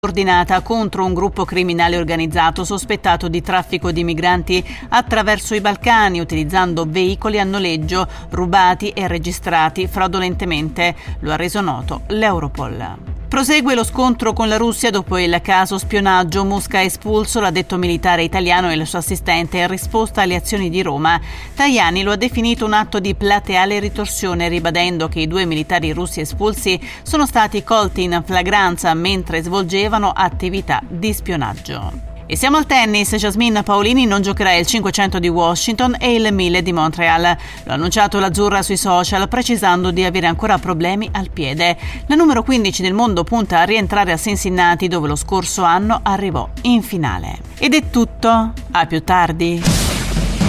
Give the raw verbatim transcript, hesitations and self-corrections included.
Ordinata contro un gruppo criminale organizzato sospettato di traffico di migranti attraverso i Balcani utilizzando veicoli a noleggio rubati e registrati fraudolentemente, lo ha reso noto l'Europol. Prosegue lo scontro con la Russia dopo il caso spionaggio. Mosca ha espulso l'addetto militare italiano e il suo assistente in risposta alle azioni di Roma. Tajani lo ha definito un atto di plateale ritorsione, ribadendo che i due militari russi espulsi sono stati colti in flagranza mentre svolgevano attività di spionaggio. E siamo al tennis. Jasmine Paolini non giocherà il cinquecento di Washington e il mille di Montreal. Lo ha annunciato l'azzurra sui social, precisando di avere ancora problemi al piede. La numero quindici del mondo punta a rientrare a Cincinnati, dove lo scorso anno arrivò in finale. Ed è tutto. A più tardi.